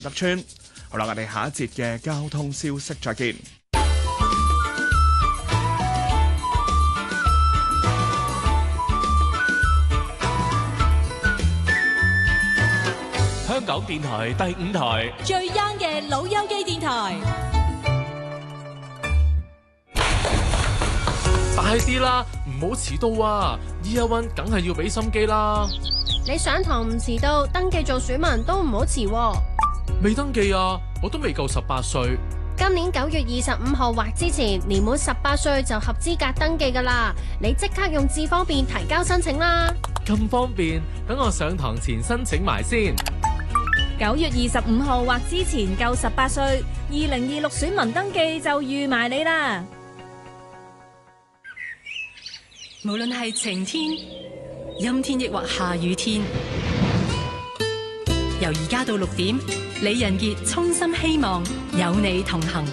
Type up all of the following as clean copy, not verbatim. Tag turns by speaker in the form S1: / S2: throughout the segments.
S1: 德村。好啦，我哋下一節嘅交通消息再見。
S2: 香港電台第5台
S3: 最 young 嘅老友記電台。
S2: 快啲啦，唔好遲到啊！Year One 梗係要俾心機啦。
S4: 你上堂唔遲到，登記做選民都唔好遲喎。
S2: 未登記啊，我都未夠18歲。
S4: 今年9月25號或之前，年滿18歲就合資格登記㗎啦。你即刻用智方便提交申請啦。
S2: 咁方便，等我上堂前申請埋先。
S3: 9月25號或之前夠18歲，2026選民登記就預埋你啦。
S5: 無論係晴天、陰天抑或下雨天，由而家到6點，李仁傑衷心希望有你同行。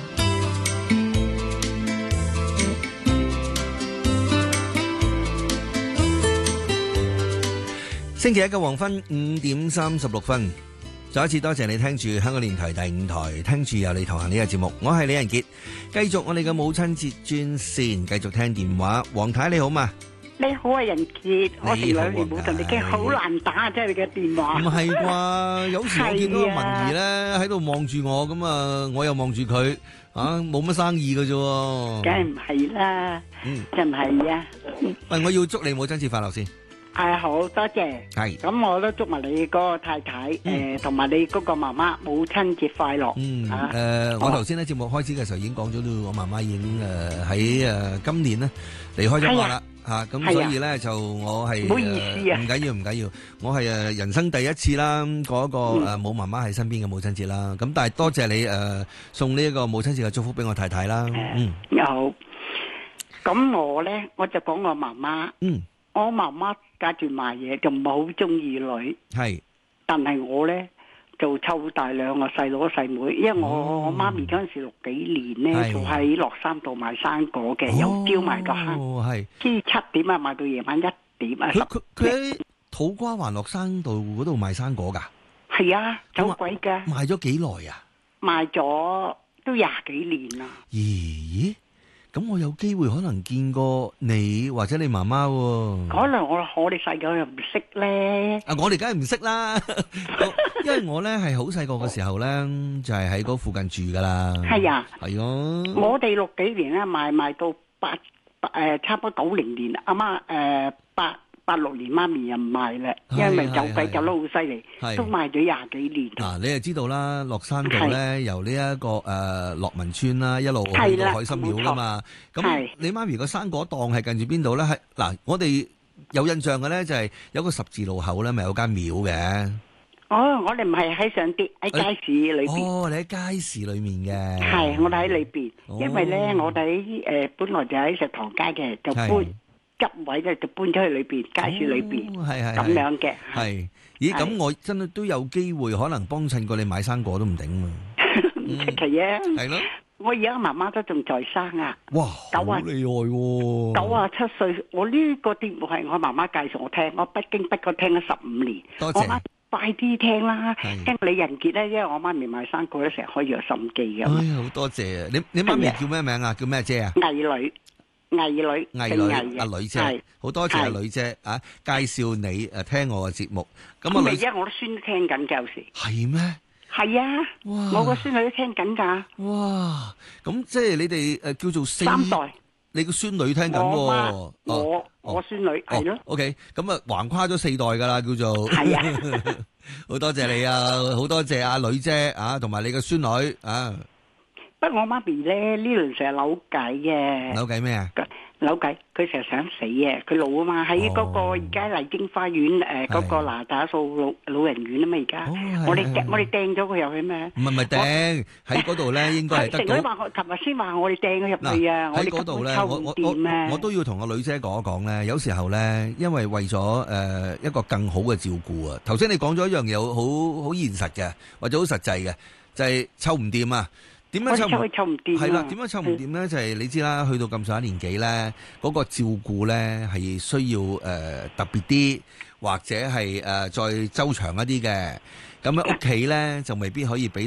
S6: 星期一嘅黃昏5點36分，再一次多謝你聽住香港電台第5台，聽住有你同行呢個節目，我係李仁傑，繼續我哋嘅母親節專線，繼續聽電話。黃太你好嘛？
S7: 你好啊，仁傑，我哋2年冇同你傾，好難打，即係你嘅電話。
S6: 唔係啩？有時我見到個文儀咧喺度望住我，咁啊，我又望住佢，冇乜生意㗎啫。
S7: 梗係唔係啦，真係啊！
S6: 喂，我要祝你母親節快樂先。
S7: 好多謝。係。咁我都祝埋你嗰個太太，同埋你嗰個媽媽母親節快樂。
S6: 我頭先咧節目開始嘅時候已經講咗啦，我媽媽已經喺今年咧離開咗我啦。咁所以咧就我係
S7: 唔好意思啊，
S6: 唔緊要，我係人生第一次啦，過一個冇媽媽喺身邊嘅母親節啦。咁但係多謝你送呢一個母親節嘅祝福俾我太太啦。
S7: 好。咁我咧我就講我媽媽。我媽媽家住賣嘢，就唔係好中意女。係。但係我咧就湊大2個細佬細妹，因為我媽咪嗰陣時60幾年咧，就喺落山道賣生果嘅，又丟埋個坑。即係7點啊，賣到夜晚1點啊。
S6: 佢喺土瓜灣落山道嗰度賣生果㗎？
S7: 係啊，走鬼㗎。
S6: 賣咗幾耐啊？
S7: 賣咗都20幾年啦。
S6: 咦？咁我有機會可能見過你或者你媽媽喎。
S7: 可能我哋細個又唔識咧。
S6: 我哋梗係唔識啦，因為我咧係好細個嘅時候咧，就係喺嗰附近住噶啦。係啊，係啊。我哋60幾年咧賣到差唔多90年，阿媽86年媽咪又唔賣啦，因為走鬼走得好犀利，都賣咗20幾年。嗱， 你就知道啦，落山道咧由呢一個樂民村啦，一路去到海心廟噶嘛。咁你媽咪個生果檔係近住邊度咧？嗱，我哋有印象嘅咧就係有個十字路口咧，咪有間廟嘅。
S7: 哦，我哋唔係喺上啲喺街市裏邊。
S6: 哦，你喺街市裏面嘅。
S7: 係，我哋喺裏邊，因為咧我哋本來就喺石塘街嘅，就搬。急位咧就搬咗去裏邊街市裏邊，係咁樣嘅。係，咦？咁我真係都有機會可能幫襯過你買生果都唔定嘛。唔出奇啊！
S6: 係咯，
S7: 我而家媽媽都仲在生啊。
S6: 哇，好厲害喎
S7: ！97歲，我呢個節目係我媽媽介紹我聽，我不經不覺聽咗15年。
S6: 多謝。
S7: 我媽快啲聽啦，聽李仁傑咧，因為我媽咪買生果咧成日開藥心機嘅。
S6: 哎呀，好多謝啊！你媽咪叫咩名啊？叫咩姐啊？
S7: 藝女。藝女，阿
S6: 女姐，好多謝阿女姐啊！介紹你聽我嘅節目，咁啊女，
S7: 我都孫都聽緊嘅有時。
S6: 係咩？
S7: 係啊，我個孫女都聽緊噶。
S6: 哇！咁即係你哋叫做
S7: 3代，
S6: 你個孫女聽緊喎。
S7: 我孫女係咯。
S6: OK，咁啊橫跨咗4代噶啦，叫做。係啊，好多謝你啊！好多謝阿女姐啊，同埋你個孫女啊。
S7: 不過我媽咪咧呢輪成日扭計嘅。
S6: 扭計咩啊？
S7: 扭計，佢成日想死啊！佢老啊嘛，喺嗰個而家麗晶花園嗰個嗱打素老人院啊嘛，而家我哋掟咗佢入去咩？
S6: 唔係掟喺嗰度咧，應該係得到。
S7: 成日話我琴日先話我哋掟佢入去啊！
S6: 喺嗰度咧，我都要同個女姐講一講咧。有時候咧，因為為咗一個更好嘅照顧啊。頭先你講咗一樣嘢好現實嘅，或者好實際嘅，就係湊唔掂啊！點樣湊唔掂？係啦，點樣湊唔掂咧？就係你知啦，去到咁上下年紀咧，嗰個照顧咧係需要特別啲，或者係再周長一啲嘅。 咁喺屋企咧就未必可以俾